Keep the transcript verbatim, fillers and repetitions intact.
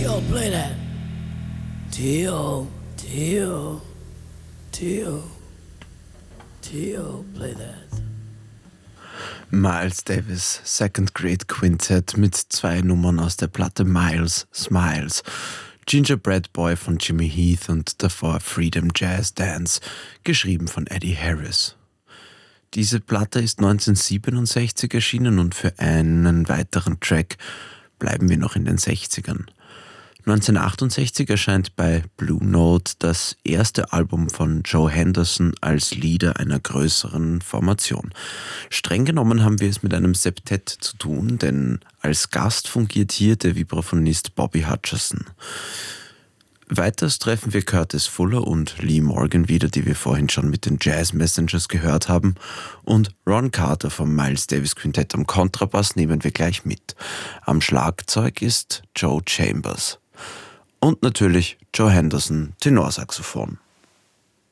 Tio, play that. Tio, Tio, Tio, Tio, play that. Miles Davis Second Grade Quintet mit zwei Nummern aus der Platte Miles Smiles. Gingerbread Boy von Jimmy Heath und davor Freedom Jazz Dance, geschrieben von Eddie Harris. Diese Platte ist neunzehnhundertsiebenundsechzig erschienen und für einen weiteren Track bleiben wir noch in den sechzigern. neunzehnhundertachtundsechzig erscheint bei Blue Note das erste Album von Joe Henderson als Leader einer größeren Formation. Streng genommen haben wir es mit einem Septett zu tun, denn als Gast fungiert hier der Vibraphonist Bobby Hutcherson. Weiters treffen wir Curtis Fuller und Lee Morgan wieder, die wir vorhin schon mit den Jazz Messengers gehört haben, und Ron Carter vom Miles Davis Quintett am Kontrabass nehmen wir gleich mit. Am Schlagzeug ist Joe Chambers. Und natürlich Joe Henderson, Tenorsaxophon.